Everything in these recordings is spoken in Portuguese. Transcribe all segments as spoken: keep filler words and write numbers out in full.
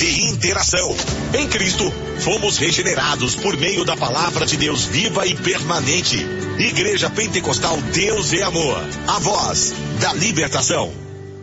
de interação. Em Cristo, fomos regenerados por meio da palavra de Deus viva e permanente. Igreja Pentecostal Deus é Amor, a voz da libertação.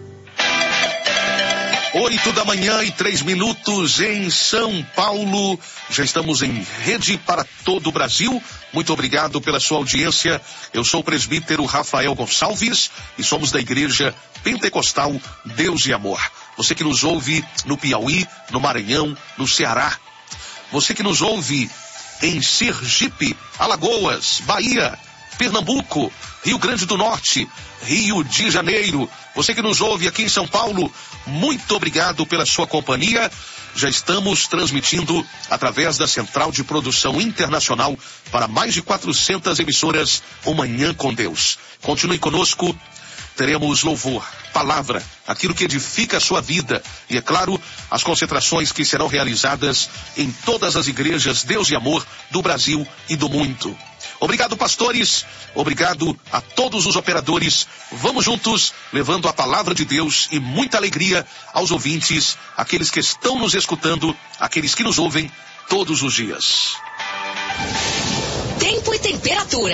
Oito da manhã e três minutos em São Paulo. Já estamos em rede para todo o Brasil. Muito obrigado pela sua audiência. Eu sou o presbítero Rafael Gonçalves e somos da Igreja Pentecostal Deus e Amor. Você que nos ouve no Piauí, no Maranhão, no Ceará. Você que nos ouve em Sergipe, Alagoas, Bahia, Pernambuco, Rio Grande do Norte, Rio de Janeiro. Você que nos ouve aqui em São Paulo, muito obrigado pela sua companhia. Já estamos transmitindo através da Central de Produção Internacional para mais de quatrocentas emissoras o Manhã com Deus. Continue conosco, teremos louvor, palavra, aquilo que edifica a sua vida e, é claro, as concentrações que serão realizadas em todas as igrejas Deus e Amor do Brasil e do mundo. Obrigado, pastores. Obrigado a todos os operadores. Vamos juntos, levando a palavra de Deus e muita alegria aos ouvintes, aqueles que estão nos escutando, aqueles que nos ouvem todos os dias. Tempo e temperatura.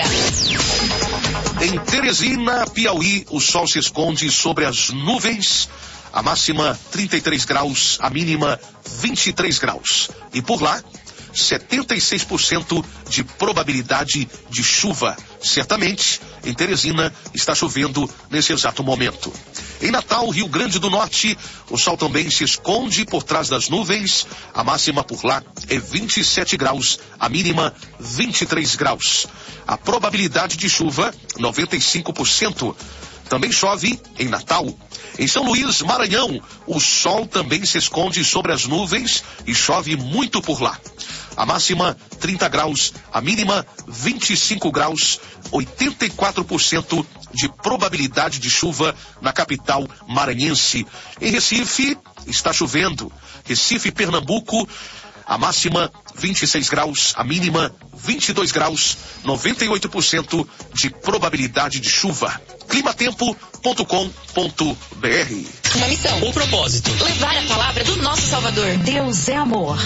Em Teresina, Piauí, o sol se esconde sobre as nuvens. A máxima trinta e três graus, a mínima vinte e três graus. E por lá, setenta e seis por cento de probabilidade de chuva. Certamente, em Teresina, está chovendo nesse exato momento. Em Natal, Rio Grande do Norte, o sol também se esconde por trás das nuvens. A máxima por lá é vinte e sete graus, a mínima vinte e três graus. A probabilidade de chuva, noventa e cinco por cento. Também chove em Natal. Em São Luís, Maranhão, o sol também se esconde sobre as nuvens e chove muito por lá. A máxima, trinta graus, a mínima, vinte e cinco graus, oitenta e quatro por cento de probabilidade de chuva na capital maranhense. Em Recife, está chovendo. Recife, Pernambuco, a máxima, vinte e seis graus, a mínima, vinte e dois graus, noventa e oito por cento de probabilidade de chuva. climatempo ponto com ponto br. Uma missão, um propósito: levar a palavra do nosso Salvador. Deus é amor.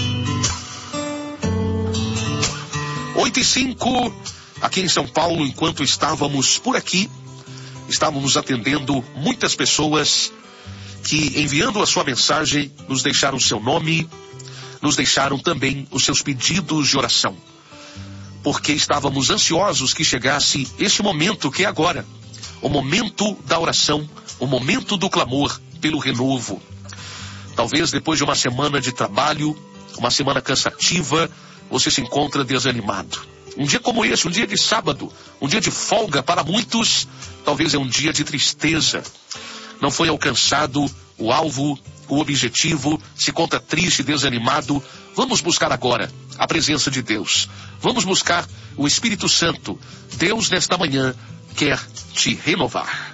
oito e cinco, aqui em São Paulo, enquanto estávamos por aqui, estávamos atendendo muitas pessoas que, enviando a sua mensagem, nos deixaram seu nome, nos deixaram também os seus pedidos de oração, porque estávamos ansiosos que chegasse este momento que é agora, o momento da oração, o momento do clamor pelo renovo. Talvez depois de uma semana de trabalho, uma semana cansativa, você se encontra desanimado. Um dia como esse, um dia de sábado, um dia de folga para muitos, talvez é um dia de tristeza. Não foi alcançado o alvo, o objetivo, se conta triste, desanimado. Vamos buscar agora a presença de Deus. Vamos buscar o Espírito Santo. Deus, nesta manhã, quer te renovar.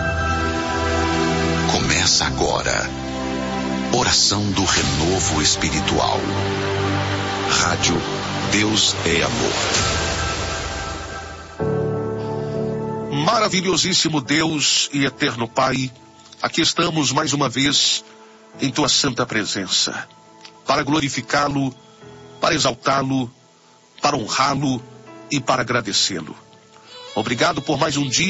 Começa agora. Oração do renovo espiritual. Rádio Deus é Amor. Maravilhosíssimo Deus e eterno Pai, aqui estamos mais uma vez em tua santa presença, para glorificá-lo, para exaltá-lo, para honrá-lo e para agradecê-lo. Obrigado por mais um dia